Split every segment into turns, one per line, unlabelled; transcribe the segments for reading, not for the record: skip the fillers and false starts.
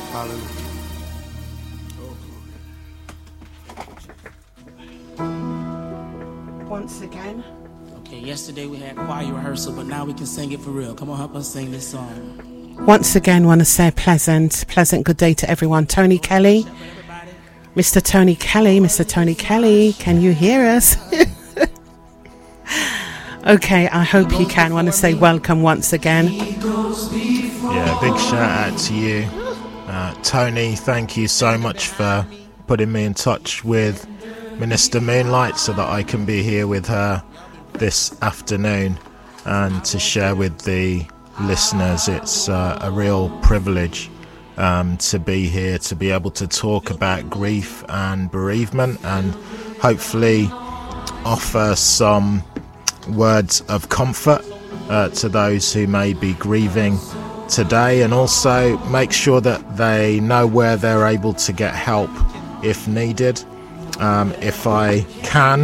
Hallelujah.
Once again.
Okay, yesterday we had choir rehearsal, but now we can sing it for real. Come on, help us sing this song.
Once again, want to say pleasant good day to everyone. Tony Kelly, Mr. Tony Kelly, can you hear us? Okay, I hope you can. Want to say welcome once again.
Yeah, big shout out to you, Tony. Thank you so much for putting me in touch with Minister Moonlight so that I can be here with her this afternoon and to share with the listeners. It's a real privilege to be here, to be able to talk about grief and bereavement and hopefully offer some words of comfort to those who may be grieving today, and also make sure that they know where they're able to get help if needed. If I can,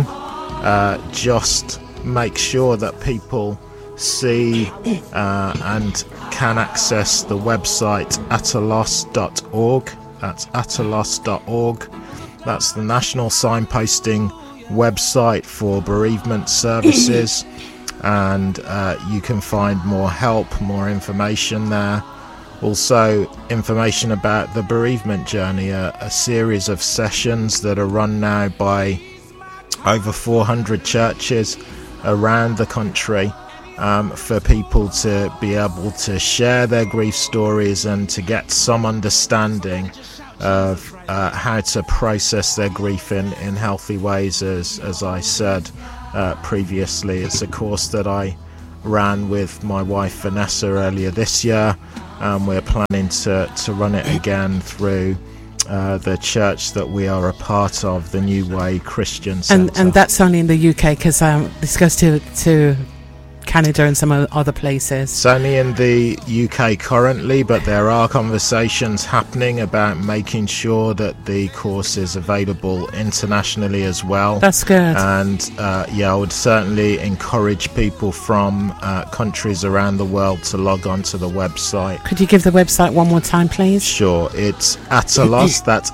just make sure that people see and can access the website atalos.org. That's atalos.org. That's the national signposting website for bereavement services, and you can find more help, more information there. Also information about the bereavement journey, a series of sessions that are run now by over 400 churches around the country for people to be able to share their grief stories and to get some understanding of how to process their grief in healthy ways. As I said previously, it's a course that I ran with my wife Vanessa earlier this year. We're planning to run it again through the church that we are a part of, the New Way Christian Centre.
And that's only in the UK, because this goes to Canada and some other places.
It's only in the UK currently, but there are conversations happening about making sure that the course is available internationally as well.
That's good.
And I would certainly encourage people from countries around the world to log on to the website.
Could you give the website one more time, please?
Sure, it's Atalos, that's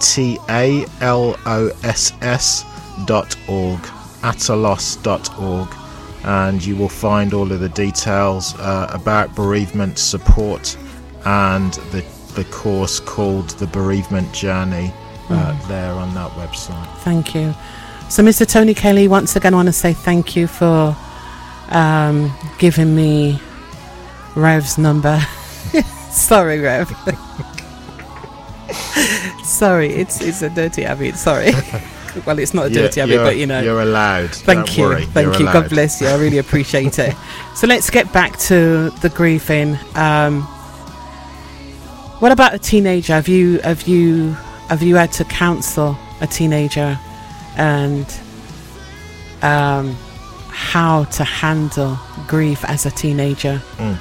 ATALOSS.org, atalos.org. And you will find all of the details about bereavement support and the course called The Bereavement Journey there on that website.
Thank you. So, Mr. Tony Kelly, once again, I want to say thank you for giving me Rev's number. Sorry, Rev. Sorry, it's a dirty habit. Sorry. Well, it's not a dirty habit, but
you're allowed.
Thank you. Thank you. God bless you. I really appreciate it. So let's get back to the grieving. What about a teenager? Have you had to counsel a teenager and how to handle grief as a teenager?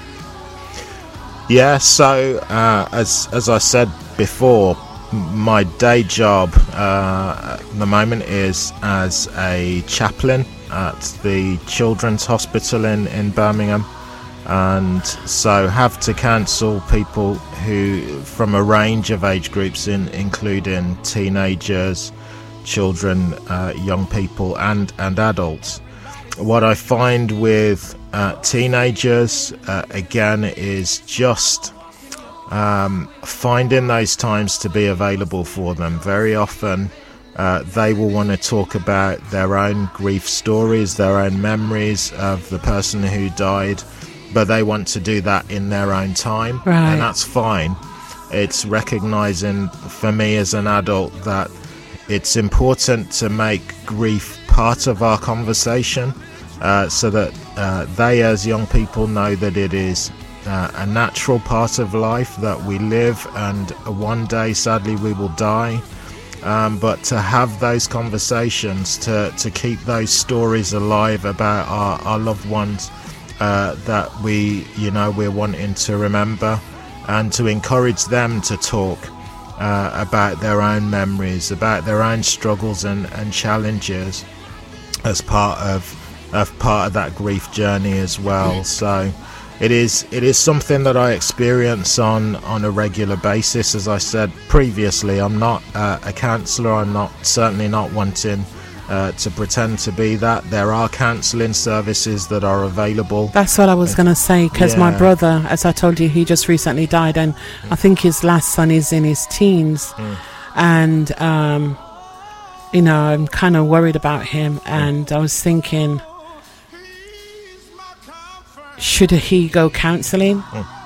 Yeah. So as I said before, my day job at the moment is as a chaplain at the Children's Hospital in Birmingham, and so have to counsel people who from a range of age groups, including teenagers, children, young people and adults. What I find with teenagers again is just finding those times to be available for them. Very often they will want to talk about their own grief stories, their own memories of the person who died, but they want to do that in their own time.
Right.
And that's fine. It's recognizing for me as an adult that it's important to make grief part of our conversation, so that they as young people know that it is a natural part of life, that we live and one day sadly we will die, but to have those conversations, to keep those stories alive about our loved ones that we're wanting to remember, and to encourage them to talk about their own memories, about their own struggles and challenges as part of that grief journey as well. So it is something that I experience on a regular basis. As I said previously, I'm not a counsellor. I'm certainly not wanting to pretend to be that. There are counselling services that are available.
That's what I was going to say, because my brother, as I told you, he just recently died, and I think his last son is in his teens, and you know, I'm kind of worried about him, and I was thinking, should he go counselling?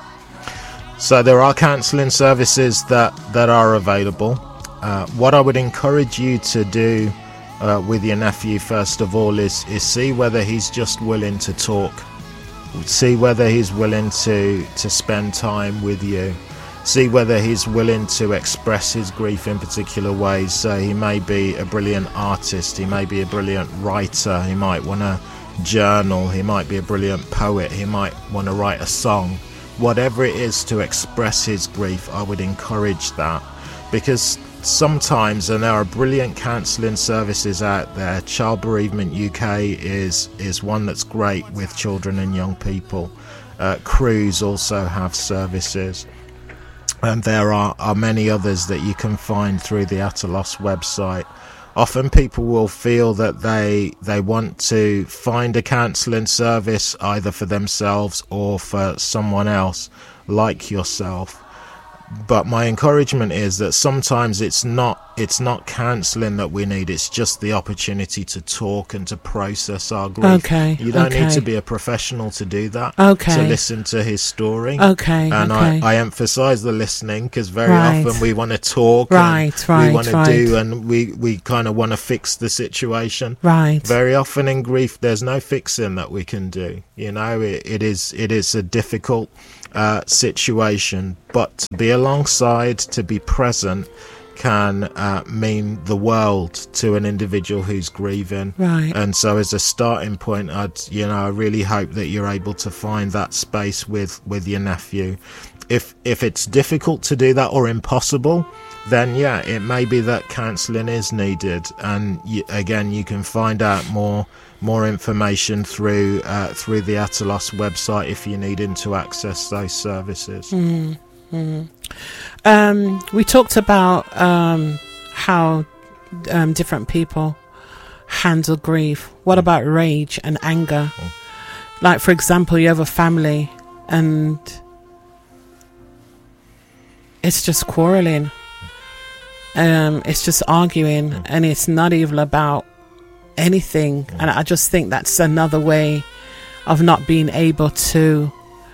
So there are counselling services that are available. What I would encourage you to do with your nephew, first of all, is see whether he's just willing to talk. See whether he's willing to spend time with you. See whether he's willing to express his grief in particular ways. So he may be a brilliant artist, he may be a brilliant writer, he might want to journal, he might be a brilliant poet, he might want to write a song. Whatever it is to express his grief, I would encourage that, because sometimes, and there are brilliant counselling services out there, Child Bereavement UK is one that's great with children and young people. Cruise also have services, and there are many others that you can find through the Atalos website. Often people will feel that they want to find a counselling service either for themselves or for someone else like yourself. But my encouragement is that sometimes it's not counselling that we need, it's just the opportunity to talk and to process our grief. You don't need to be a professional to do that, to listen to his story. And I emphasise the listening, because very often we want to talk, and we want to do, and we kind of want to fix the situation. Very often in grief there's no fixing that we can do. You know, it is a difficult situation, but to be alongside, to be present, can mean the world to an individual who's grieving. And so as a starting point, I really hope that you're able to find that space with your nephew. If it's difficult to do that or impossible, then it may be that counselling is needed. And again, you can find out more information through the Atalos website if you're needing to access those services.
We talked about how different people handle grief. What about rage and anger? Like, for example, you have a family and it's just quarreling, it's just arguing, and it's not even about anything. And I just think that's another way of not being able to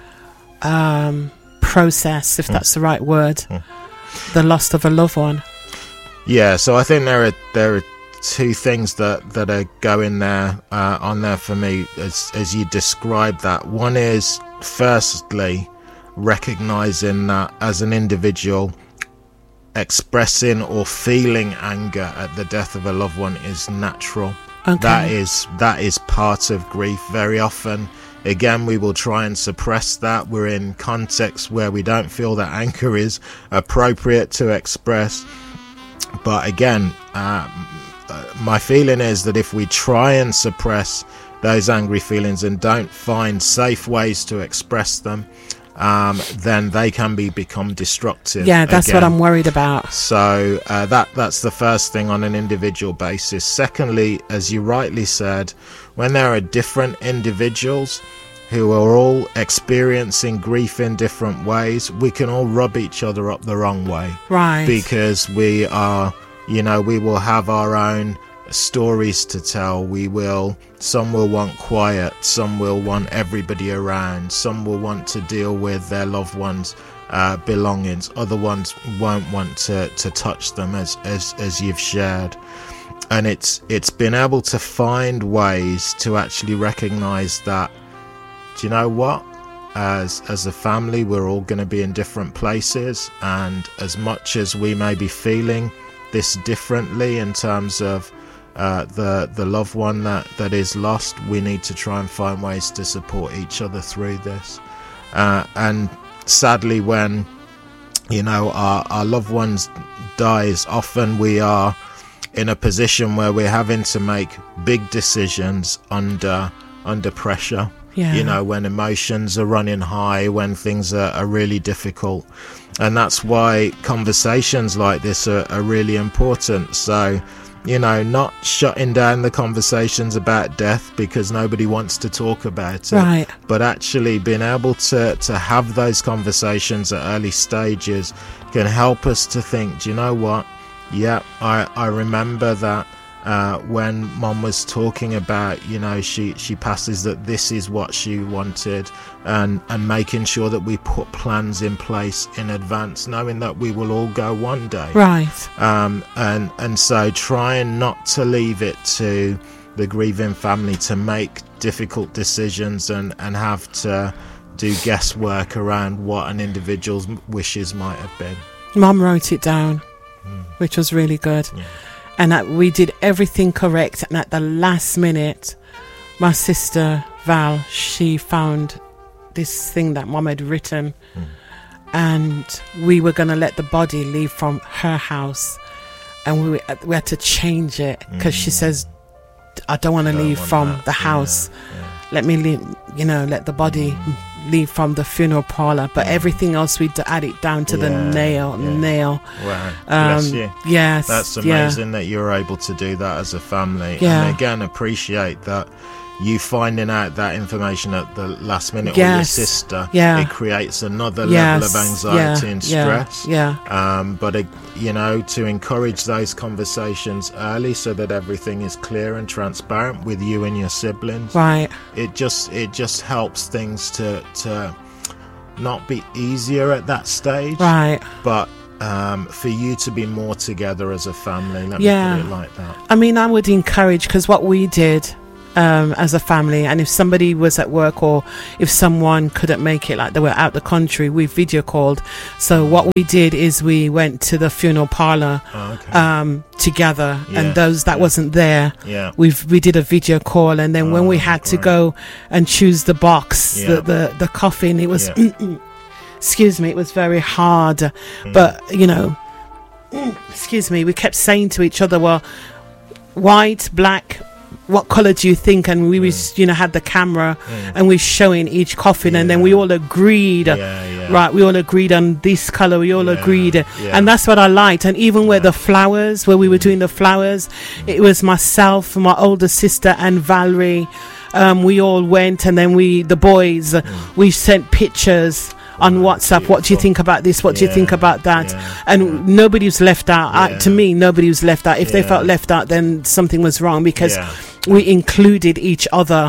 process, if that's the right word, the loss of a loved one. So I think there are two things that are going there on there for me as you describe that. One is, firstly, recognizing that as an individual, expressing or feeling anger at the death of a loved one is natural. That is part of grief. Very often, again, we will try and suppress that. We're in contexts where we don't feel that anger is appropriate to express. But again, my feeling is that if we try and suppress those angry feelings and don't find safe ways to express them, then they can become destructive. That's what I'm worried about.
So that's the first thing on an individual basis. Secondly, as you rightly said, when there are different individuals who are all experiencing grief in different ways, we can all rub each other up the wrong way. Because we will have our own stories to tell. Some will want quiet, some will want everybody around, some will want to deal with their loved ones' belongings, other ones won't want to touch them, as you've shared. And it's been able to find ways to actually recognize that, do you know what, as a family we're all going to be in different places, and as much as we may be feeling this differently in terms of the loved one that is lost, we need to try and find ways to support each other through this. And sadly, when our loved ones dies, often we are in a position where we're having to make big decisions under pressure.
when emotions are running high, when things are really difficult. And that's why conversations like this are really important. So, not shutting down the conversations about death because nobody wants to talk about it,
right,
but actually being able to have those conversations at early stages can help us to think, do you know what? Yeah, I remember that when Mom was talking about, she passes that this is what she wanted, and making sure that we put plans in place in advance, knowing that we will all go one day.
Right.
And so trying not to leave it to the grieving family to make difficult decisions and have to do guesswork around what an individual's wishes might have been.
Mum wrote it down, which was really good.
Yeah.
And we did everything correct. And at the last minute, my sister Val, she found this thing that Mum had written, and we were going to let the body leave from her house, and we had to change it because she says, I don't want to leave from the house. Let me leave, let the body leave from the funeral parlor, but everything else we add it down to the nail.
Wow. Bless you.
Yes,
that's amazing that you're able to do that as a family. And again, appreciate that you finding out that information at the last minute, or your sister, it creates another level of anxiety and stress. But to encourage those conversations early so that everything is clear and transparent with you and your siblings,
right,
it just helps things to not be easier at that stage,
right,
but for you to be more together as a family. Let me put it like that.
I mean, I would encourage, because what we did as a family, and if somebody was at work or if someone couldn't make it, like they were out the country, we video called. So what we did is we went to the funeral parlor together, and those that wasn't there, we did a video call. And then when we had to go and choose the box, the coffin, it was excuse me, it was very hard, but excuse me, we kept saying to each other, well, white, black, what color do you think? And we had the camera and we're showing each coffin, and then we all agreed, right, we all agreed on this color, we all agreed, and that's what I liked. And even where the flowers, where we were doing the flowers, it was myself, my older sister, and Valerie. We all went, and then the boys, we sent pictures on WhatsApp. Beautiful. What do you think about this? What do you think about that? And nobody was left out. To me, nobody was left out. If they felt left out, then something was wrong, because we included each other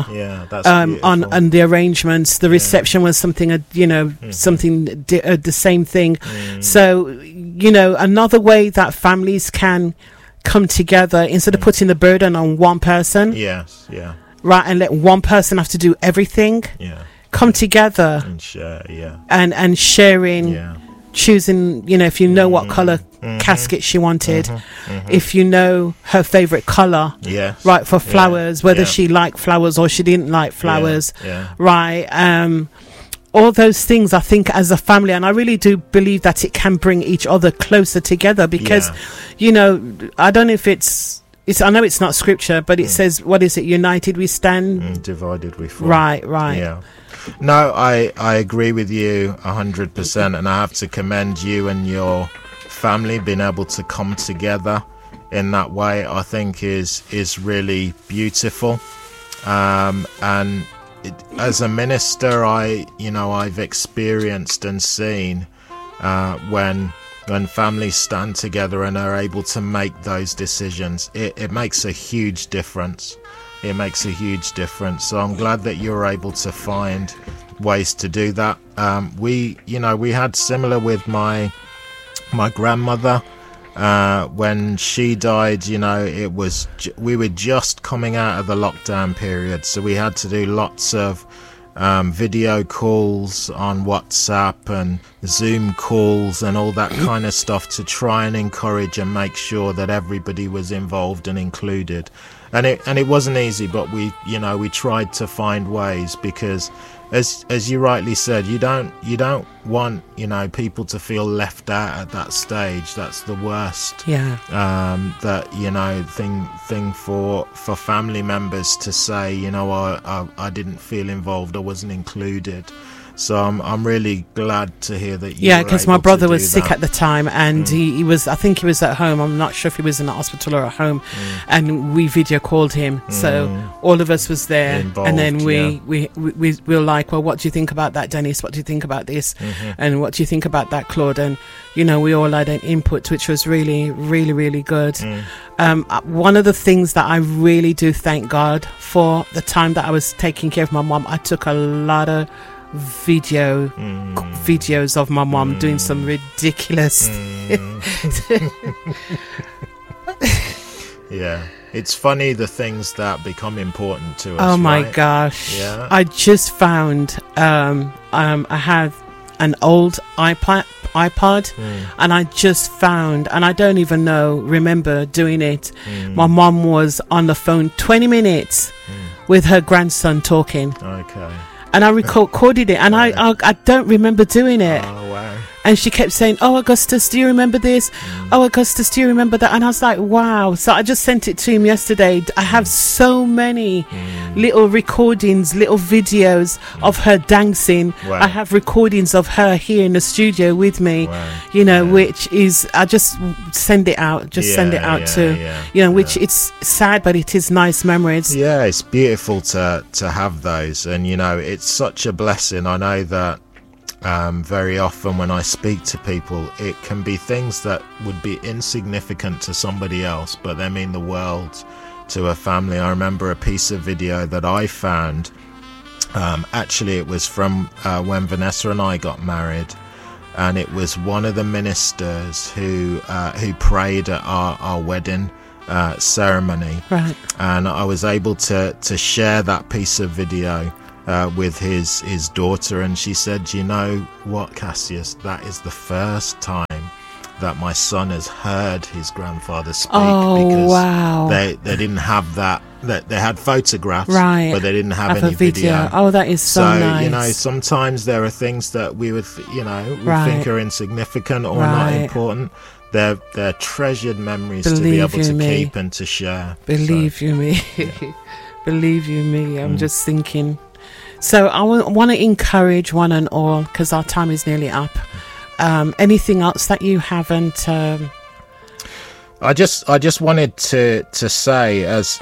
on the arrangements. The reception was something, something the same thing. So, another way that families can come together, instead of putting the burden on one person, right, and let one person have to do everything. Come together
and share,
and sharing, choosing, if you know what color casket she wanted, if you know her favorite color, right, for flowers, whether she liked flowers or she didn't like flowers, right, all those things, I think, as a family. And I really do believe that it can bring each other closer together, because I don't know if it's I know it's not scripture, but it says, what is it? United we stand,
divided we fall.
Right.
No, I agree with you 100%, and I have to commend you and your family being able to come together in that way. I think is really beautiful. And as a minister, I've experienced and seen when families stand together and are able to make those decisions, it makes a huge difference. It makes a huge difference. So I'm glad that you're able to find ways to do that. We had similar with my grandmother. When she died, we were just coming out of the lockdown period, so we had to do lots of video calls on WhatsApp and Zoom calls and all that kind of stuff to try and encourage and make sure that everybody was involved and included. And it wasn't easy, but we tried to find ways, because as you rightly said, you don't want people to feel left out at that stage. That's the worst.
Yeah.
Thing for family members to say, I didn't feel involved, I wasn't included. So I'm really glad to hear that you.
Yeah, because my brother was sick at the time, and he was. I think he was at home. I'm not sure if he was in the hospital or at home, and we video called him. So all of us was there, involved, and then we were like, well, what do you think about that, Dennis? What do you think about this? And what do you think about that, Claude? And we all had an input, which was really, really, really good. One of the things that I really do thank God for, the time that I was taking care of my mom, I took a lot of videos of my mom doing some ridiculous
yeah, it's funny the things that become important to us.
Oh my gosh.
Yeah.
I just found I had an old iPod and I just found, and I don't even remember doing it, my mom was on the phone 20 minutes with her grandson talking.
Okay.
And I recorded it, and I don't remember doing it.
Oh, wow.
And she kept saying, oh, Augustus, do you remember this? Oh, Augustus, do you remember that? And I was like, wow. So I just sent it to him yesterday. I have so many little recordings, little videos of her dancing.
Wow.
I have recordings of her here in the studio with me, which is, I just send it out, which it's sad, but it is nice memories.
Yeah, it's beautiful to have those. And, it's such a blessing. I know that very often when I speak to people, it can be things that would be insignificant to somebody else, but they mean the world to a family. I remember a piece of video that I found. Actually, it was from when Vanessa and I got married, and it was one of the ministers who prayed at our wedding ceremony.
Right.
And I was able to share that piece of video with his daughter, and she said, you know what, Cassius, that is the first time that my son has heard his grandfather speak. Because
wow.
They didn't have that they had photographs,
right,
but they didn't have any video.
Oh, that is so nice.
Sometimes there are things that we would think are insignificant or not important. They're treasured memories to be able to keep and to share.
Believe you me. Believe you me. I'm just thinking. So I want to encourage one and all, because our time is nearly up. Anything else that you haven't?
I just wanted to say, as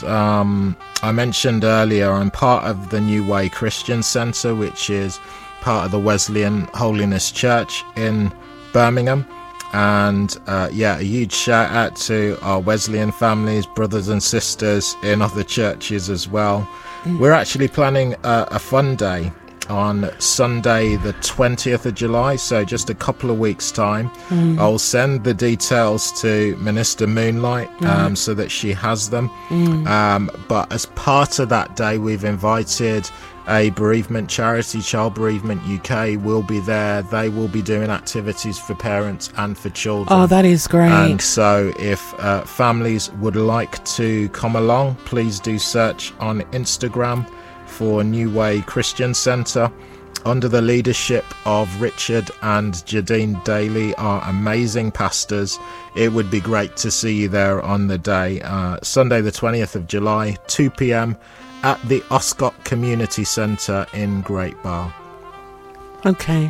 I mentioned earlier, I'm part of the New Way Christian Centre, which is part of the Wesleyan Holiness Church in Birmingham. And a huge shout out to our Wesleyan families, brothers and sisters in other churches as well. We're actually planning a fun day on Sunday the 20th of July, so just a couple of weeks time. I'll send the details to Minister Moonlight so that she has them. But as part of that day, we've invited a bereavement charity, Child Bereavement UK will be there. They will be doing activities for parents and for children.
Oh, that is great.
And so if families would like to come along, please do search on Instagram for New Way Christian Centre under the leadership of Richard and Jadine Daly, our amazing pastors. It would be great to see you there on the day, Sunday the 20th of July, 2 p.m. at the Oscott Community Centre in Great Barr.
Okay.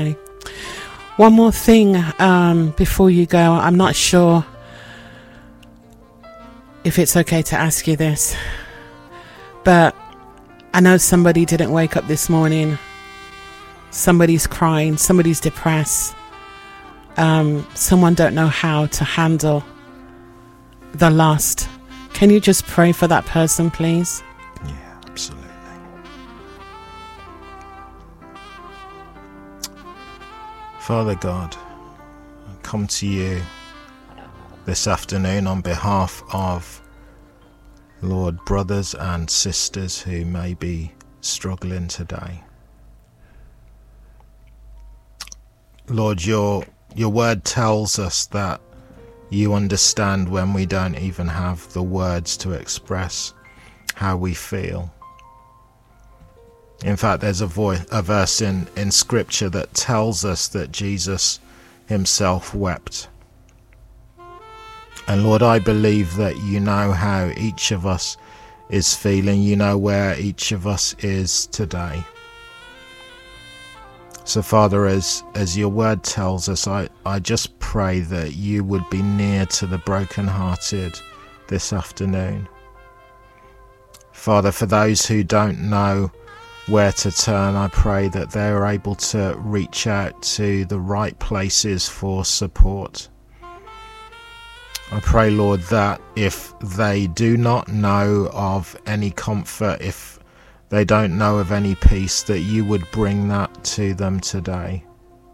One more thing before you go. I'm not sure if it's okay to ask you this, but I know somebody didn't wake up this morning. Somebody's crying, somebody's depressed. Someone don't know how to handle the loss. Can you just pray for that person, please?
Yeah, absolutely. Father God, I come to you this afternoon on behalf of, Lord, brothers and sisters who may be struggling today. Lord, your word tells us that You understand when we don't even have the words to express how we feel. In fact, there's a verse in Scripture that tells us that Jesus himself wept. And Lord, I believe that you know how each of us is feeling. You know where each of us is today. So Father, as your word tells us, I just pray that you would be near to the brokenhearted this afternoon. Father, for those who don't know where to turn, I pray that they are able to reach out to the right places for support. I pray, Lord, that if they do not know of any comfort, if they don't know of any peace, that you would bring that to them today.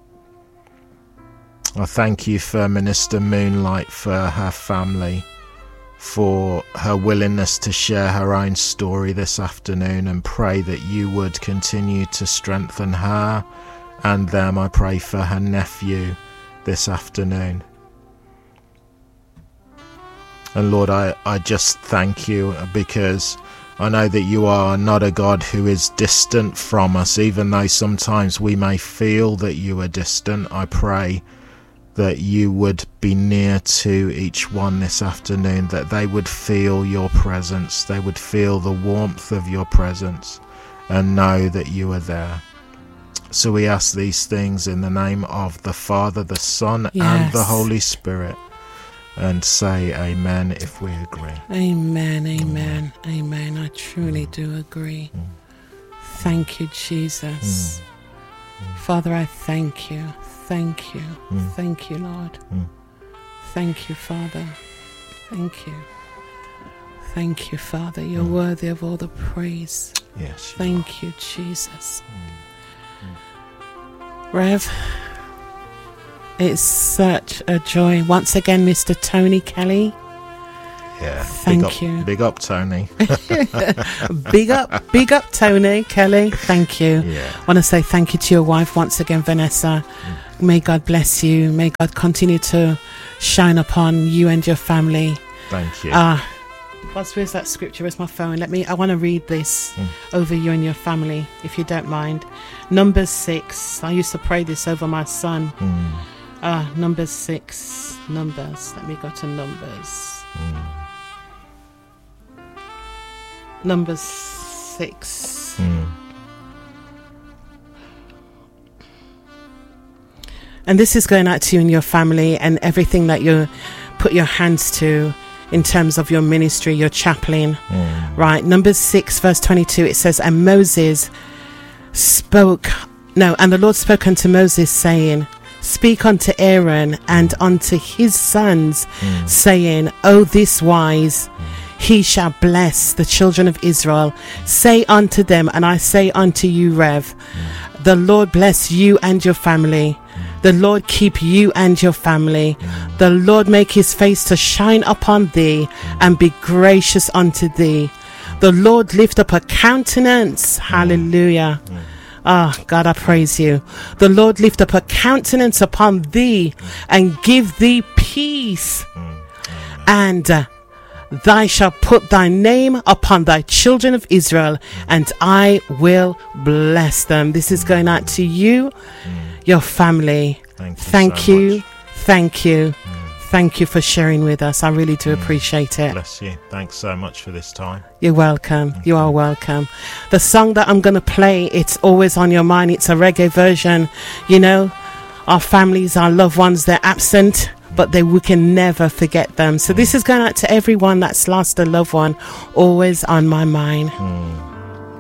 I thank you for Minister Moonlight, for her family, for her willingness to share her own story this afternoon, and pray that you would continue to strengthen her and them. I pray for her nephew this afternoon. And Lord, I just thank you, because I know that you are not a God who is distant from us, even though sometimes we may feel that you are distant. I pray that you would be near to each one this afternoon, that they would feel your presence, they would feel the warmth of your presence and know that you are there. So we ask these things in the name of the Father, the Son, and the Holy Spirit. And say amen if we agree.
Amen, amen, amen. I truly do agree. Thank you, Jesus. Father, I thank you. Thank you. Thank you, Lord. Thank you, Father. Thank you. Thank you, Father. You're worthy of all the praise.
Yes.
Thank you, Jesus. Rev, it's such a joy. Once again, Mr. Tony Kelly.
Yeah.
Thank you.
Big up, Tony.
big up, Tony Kelly. Thank you.
Yeah.
I want to say thank you to your wife once again, Vanessa. May God bless you. May God continue to shine upon you and your family.
Thank you.
Where's that scripture? Where's my phone? I want to read this over you and your family, if you don't mind. Numbers 6. I used to pray this over my son. Numbers 6. Numbers. Let me go to Numbers. Numbers 6. And this is going out to you and your family and everything that you put your hands to in terms of your ministry, your chaplain. Right. Numbers 6 verse 22, it says, and the Lord spoke unto Moses, saying, speak unto Aaron and unto his sons, saying, O this wise he shall bless the children of Israel. Say unto them, and I say unto you, Rev, the Lord bless you and your family. The Lord keep you and your family. The Lord make his face to shine upon thee and be gracious unto thee. The Lord lift up a countenance. Hallelujah. God, I praise you. The Lord lift up a countenance upon thee and give thee peace. And thou shalt put thy name upon thy children of Israel, and I will bless them. This is going out to you, your family. Thank you. Thank you. Thank you for sharing with us. I really do appreciate it.
Bless you. Thanks so much for this time.
You're welcome. You are welcome. The song that I'm going to play, it's always on your mind. It's a reggae version. You know, our families, our loved ones, they're absent, but we can never forget them. So this is going out to everyone that's lost a loved one. Always on my mind.